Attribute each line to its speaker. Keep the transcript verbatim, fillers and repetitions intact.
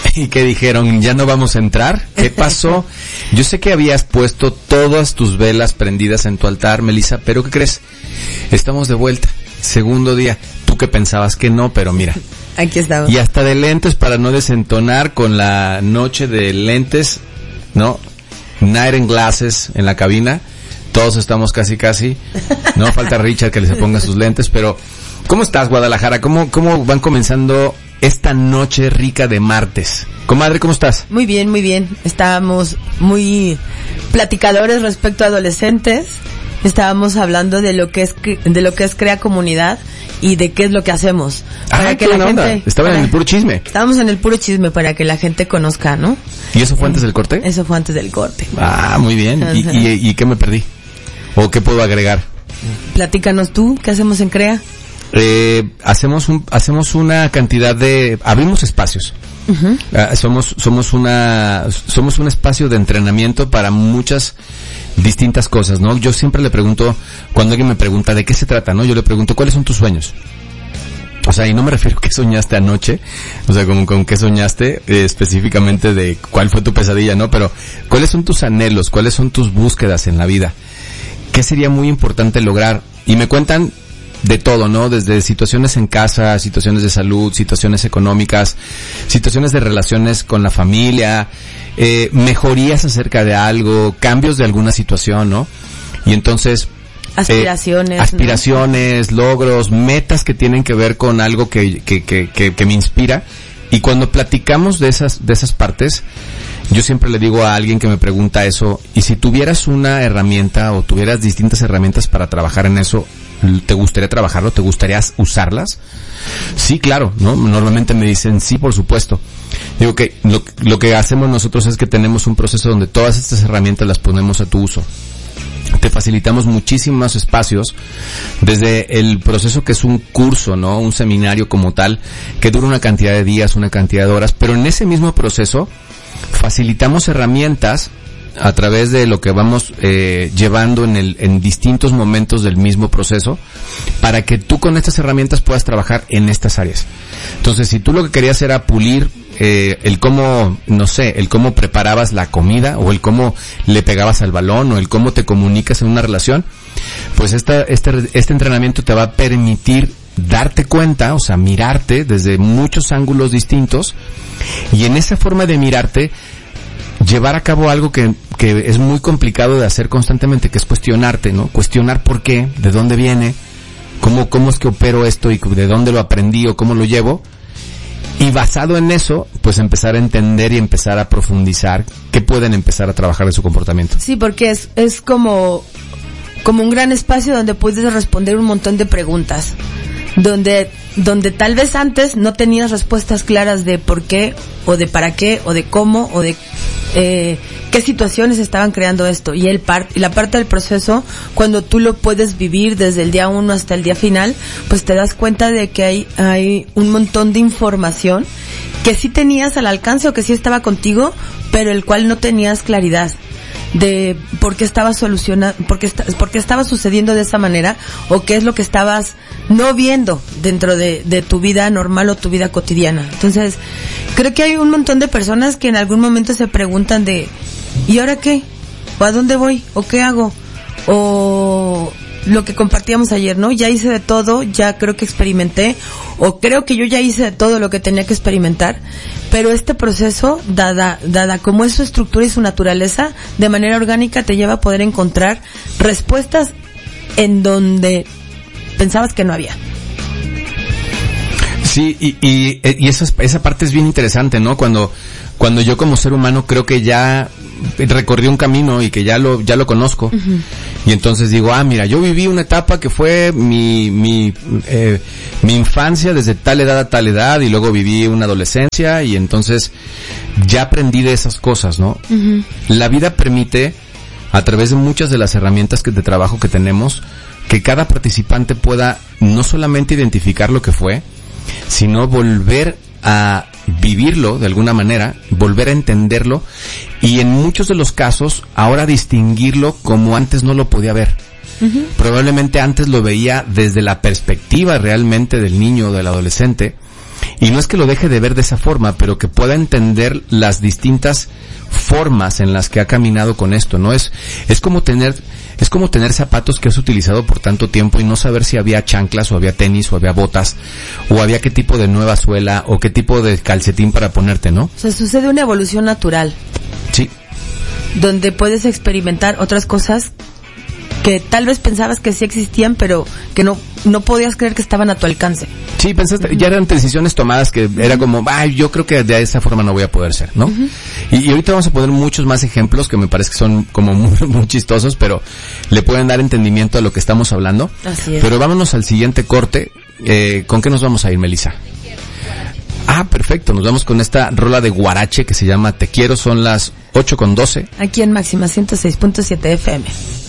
Speaker 1: y que dijeron, ya no vamos a entrar. ¿Qué pasó? Yo sé que habías puesto todas tus velas prendidas en tu altar, Melissa, pero ¿qué crees? Estamos de vuelta, segundo día. Tú que pensabas que no, pero mira.
Speaker 2: Aquí estamos.
Speaker 1: Y hasta de lentes para no desentonar con la noche de lentes, ¿no? Night and glasses en la cabina. Todos estamos casi casi. No falta Richard que le se ponga sus lentes, pero ¿cómo estás, Guadalajara? ¿Cómo, cómo van comenzando esta noche rica de martes? Comadre, ¿cómo estás?
Speaker 2: Muy bien, muy bien. Estábamos muy platicadores respecto a adolescentes. Estábamos hablando de lo que es de lo que es Crea Comunidad y de qué es lo que hacemos.
Speaker 1: Para ah, que la gente onda. Estaban en el puro chisme.
Speaker 2: Estábamos en el puro chisme para que la gente conozca, ¿no?
Speaker 1: ¿Y eso fue antes del corte?
Speaker 2: Eso fue antes del corte.
Speaker 1: Ah, muy bien. ¿Y, y, y qué me perdí? ¿O qué puedo agregar?
Speaker 2: Platícanos tú, ¿qué hacemos en Crea?
Speaker 1: Eh, hacemos un, hacemos una cantidad de, abrimos espacios. Uh-huh. Uh, somos, somos una, somos un espacio de entrenamiento para muchas distintas cosas, ¿no? Yo siempre le pregunto, cuando alguien me pregunta de qué se trata, ¿no? Yo le pregunto, ¿cuáles son tus sueños? O sea, y no me refiero a qué soñaste anoche, o sea, con, con qué soñaste eh, específicamente de cuál fue tu pesadilla, ¿no? Pero, ¿cuáles son tus anhelos? ¿Cuáles son tus búsquedas en la vida? ¿Qué sería muy importante lograr? Y me cuentan de todo, ¿no? Desde situaciones en casa, situaciones de salud, situaciones económicas, situaciones de relaciones con la familia, eh, mejorías acerca de algo, cambios de alguna situación, ¿no? Y entonces...
Speaker 2: Aspiraciones.
Speaker 1: Eh, aspiraciones, ¿no? Logros, metas que tienen que ver con algo que, que, que, que, que me inspira. Y cuando platicamos de esas, de esas partes, yo siempre le digo a alguien que me pregunta eso, y si tuvieras una herramienta o tuvieras distintas herramientas para trabajar en eso, ¿te gustaría trabajarlo? ¿Te gustaría usarlas? Sí, claro, ¿no? Normalmente me dicen sí, por supuesto. Digo que lo, lo que hacemos nosotros es que tenemos un proceso donde todas estas herramientas las ponemos a tu uso. Te facilitamos muchísimos espacios, desde el proceso que es un curso, ¿no? Un seminario como tal, que dura una cantidad de días, una cantidad de horas, pero en ese mismo proceso facilitamos herramientas a través de lo que vamos eh, llevando en el en distintos momentos del mismo proceso, para que tú con estas herramientas puedas trabajar en estas áreas. Entonces, si tú lo que querías era pulir eh, el cómo, no sé, el cómo preparabas la comida, o el cómo le pegabas al balón, o el cómo te comunicas en una relación, pues esta, este, este entrenamiento te va a permitir darte cuenta, o sea, mirarte desde muchos ángulos distintos, y en esa forma de mirarte, llevar a cabo algo que, que es muy complicado de hacer constantemente, que es cuestionarte, ¿no? Cuestionar por qué, de dónde viene, cómo, cómo es que opero esto y de dónde lo aprendí o cómo lo llevo. Y basado en eso, pues empezar a entender y empezar a profundizar qué pueden empezar a trabajar de su comportamiento.
Speaker 2: Sí, porque es, es como, como un gran espacio donde puedes responder un montón de preguntas. Donde, donde tal vez antes no tenías respuestas claras de por qué, o de para qué, o de cómo, o de eh, qué situaciones estaban creando esto. Y el part, y la parte del proceso, cuando tú lo puedes vivir desde el día uno hasta el día final, pues te das cuenta de que hay, hay un montón de información que sí tenías al alcance o que sí estaba contigo, pero el cual no tenías claridad de por qué estaba solucionando, por qué, está, por qué estaba sucediendo de esa manera, o qué es lo que estabas no viendo dentro de, de tu vida normal o tu vida cotidiana. Entonces, creo que hay un montón de personas que en algún momento se preguntan de, ¿y ahora qué? ¿O a dónde voy? ¿O qué hago? O lo que compartíamos ayer, ¿no? Ya hice de todo, ya creo que experimenté, o creo que yo ya hice de todo lo que tenía que experimentar, pero este proceso, dada, dada como es su estructura y su naturaleza, de manera orgánica te lleva a poder encontrar respuestas en donde pensabas que no había.
Speaker 1: Sí, y, y, y esa, esa parte es bien interesante, ¿no? Cuando, cuando yo como ser humano creo que ya recorrí un camino y que ya lo, ya lo conozco. Uh-huh. Y entonces digo, ah, mira, yo viví una etapa que fue mi, mi, eh, mi infancia desde tal edad a tal edad, y luego viví una adolescencia, y entonces ya aprendí de esas cosas, ¿no? Uh-huh. La vida permite, a través de muchas de las herramientas que, de trabajo que tenemos, que cada participante pueda no solamente identificar lo que fue, sino volver a vivirlo de alguna manera, volver a entenderlo, y en muchos de los casos ahora distinguirlo como antes no lo podía ver. Uh-huh. Probablemente antes lo veía desde la perspectiva realmente del niño o del adolescente, Y no es que lo deje de ver de esa forma, pero que pueda entender las distintas formas en las que ha caminado con esto, ¿no? Es, es como tener, es como tener zapatos que has utilizado por tanto tiempo y no saber si había chanclas o había tenis o había botas o había qué tipo de nueva suela o qué tipo de calcetín para ponerte, ¿no?
Speaker 2: O sea, sucede una evolución natural.
Speaker 1: Sí.
Speaker 2: Donde puedes experimentar otras cosas que tal vez pensabas que sí existían, pero que no no podías creer que estaban a tu alcance.
Speaker 1: Sí, pensaste, ya eran decisiones tomadas que era como, ay, yo creo que de esa forma no voy a poder ser, ¿no? Uh-huh. Y, y ahorita vamos a poner muchos más ejemplos que me parece que son como muy, muy chistosos, pero le pueden dar entendimiento a lo que estamos hablando.
Speaker 2: Así es.
Speaker 1: Pero vámonos al siguiente corte. Eh, ¿Con qué nos vamos a ir, Melissa? Ah, perfecto, nos vamos con esta rola de Guarache que se llama Te Quiero, son las ocho con doce.
Speaker 2: Aquí en Máxima ciento seis punto siete F M.